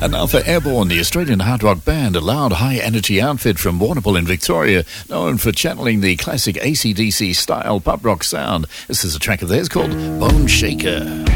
And now for Airborne, the Australian hard rock band, a loud, high-energy outfit from Warrnambool in Victoria, known for channeling the classic AC/DC style pub rock sound. This is a track of theirs called Bone Shaker.